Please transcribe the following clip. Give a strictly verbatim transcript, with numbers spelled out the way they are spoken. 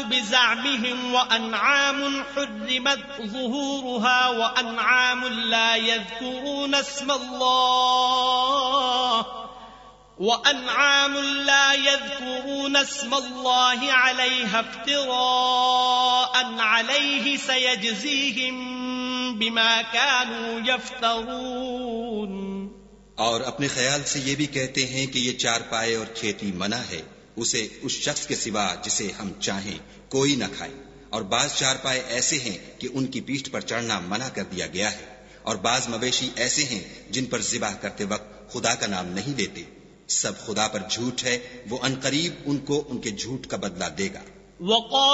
بزعمهم وأنعام حرمت ظهورها وأنعام لا يذكرون اسم الله وأنعام لا يذكرون اسم الله عليها افتراء عليه سيجزيهم بما كانوا يفترون. और अपने ख्याल से ये भी कहते हैं कि ये चारपाए और खेती मना है, उसे उस शख्स के सिवा जिसे हम चाहें कोई न खाए. और बाज चारपाए ऐसे हैं कि उनकी पीठ पर चढ़ना मना कर दिया गया है, और बाज मवेशी ऐसे हैं जिन पर ज़िबाह करते वक्त खुदा का नाम नहीं लेते. सब खुदा पर झूठ है, वो अनकरीब उनको उनके झूठ का बदला देगा.